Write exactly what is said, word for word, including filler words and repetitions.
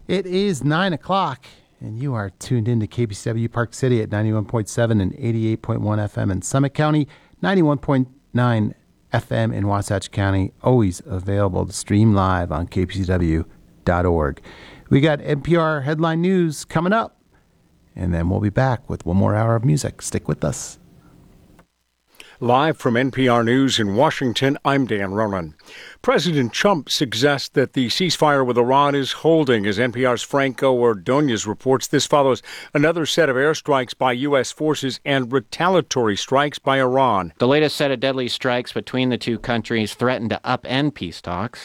It is nine o'clock, and you are tuned in to K B C W Park City at ninety-one point seven and eighty-eight point one F M in Summit County, ninety-one point nine F M in Wasatch County, always available to stream live on K B C W dot org. We got N P R headline news coming up, and then we'll be back with one more hour of music. Stick with us. Live from N P R News in Washington, I'm Dan Ronan. President Trump suggests that the ceasefire with Iran is holding. As N P R's Franco Ordonez reports, this follows another set of airstrikes by U S forces and retaliatory strikes by Iran. The latest set of deadly strikes between the two countries threatened to upend peace talks.